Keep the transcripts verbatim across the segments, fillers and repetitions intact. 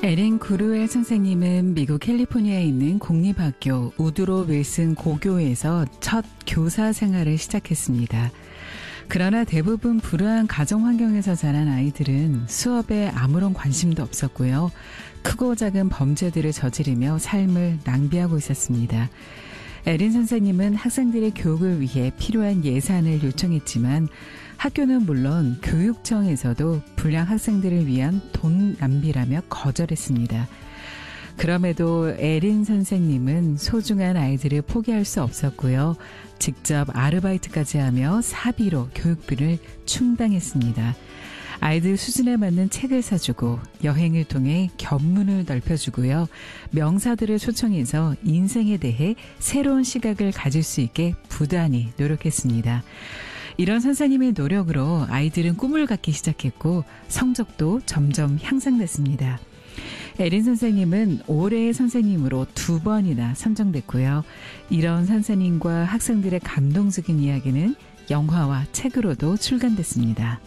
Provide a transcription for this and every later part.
에린 구루엘 선생님은 미국 캘리포니아에 있는 공립학교 우드로 윌슨 고교에서 첫 교사 생활을 시작했습니다. 그러나 대부분 불우한 가정 환경에서 자란 아이들은 수업에 아무런 관심도 없었고요. 크고 작은 범죄들을 저지르며 삶을 낭비하고 있었습니다. 에린 선생님은 학생들의 교육을 위해 필요한 예산을 요청했지만 학교는 물론 교육청에서도 불량 학생들을 위한 돈 낭비라며 거절했습니다. 그럼에도 에린 선생님은 소중한 아이들을 포기할 수 없었고요. 직접 아르바이트까지 하며 사비로 교육비를 충당했습니다. 아이들 수준에 맞는 책을 사주고 여행을 통해 견문을 넓혀주고요. 명사들을 초청해서 인생에 대해 새로운 시각을 가질 수 있게 부단히 노력했습니다. 이런 선생님의 노력으로 아이들은 꿈을 갖기 시작했고 성적도 점점 향상됐습니다. 에린 선생님은 올해의 선생님으로 두 번이나 선정됐고요. 이런 선생님과 학생들의 감동적인 이야기는 영화와 책으로도 출간됐습니다.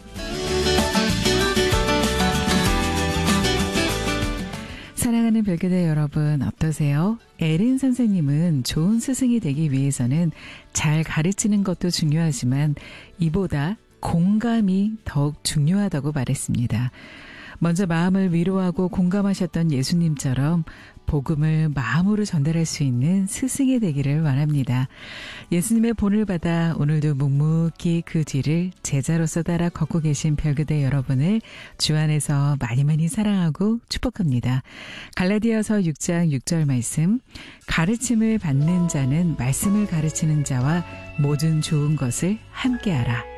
사랑하는 별교대 여러분 어떠세요? 에린 선생님은 좋은 스승이 되기 위해서는 잘 가르치는 것도 중요하지만 이보다 공감이 더욱 중요하다고 말했습니다. 먼저 마음을 위로하고 공감하셨던 예수님처럼 복음을 마음으로 전달할 수 있는 스승이 되기를 원합니다. 예수님의 본을 받아 오늘도 묵묵히 그 뒤를 제자로서 따라 걷고 계신 별교대 여러분을 주 안에서 많이 많이 사랑하고 축복합니다. 갈라디아서 육 장 육 절 말씀, 가르침을 받는 자는 말씀을 가르치는 자와 모든 좋은 것을 함께하라.